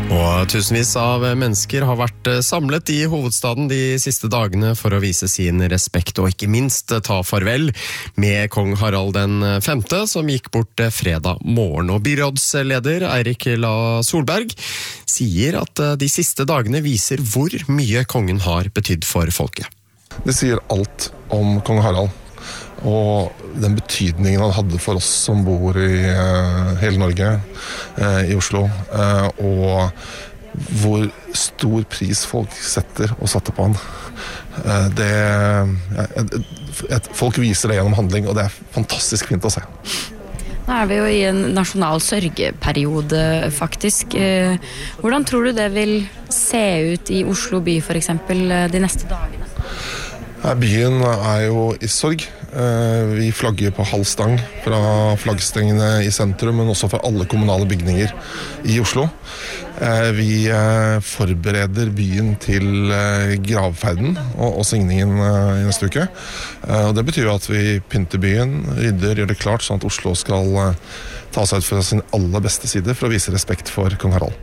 Og tusenvis av mennesker har vært samlet i hovedstaden de siste dagene for å vise sin respekt og ikke minst ta farvel med kong Harald den 5., som gikk bort fredag morgen. Og byrådsleder Eirik La Solberg sier at de siste dagene viser hvor mye kongen har betydd for folket. Det sier alt om kong Harald og den betydningen han hadde for oss som bor i hele Norge, i Oslo, og hvor stor pris folk setter og satte på han. Folk viser det gjennom handling, og det er fantastisk fint å se. Nå er vi jo i en nasjonal sørgeperiode, faktisk. Hvordan tror du det vil se ut i Oslo by, for eksempel, de neste dagene? Byen er jo i sorg. Vi flagger på halv stang fra flaggstengene i sentrum, men også fra alle kommunale bygninger i Oslo. Vi forbereder byen til gravferden og signingen i neste uke. Og det betyr at vi pynter byen, rydder, gjør det klart sånn at Oslo skal ta seg ut fra sin aller beste side for å vise respekt for kong Harald.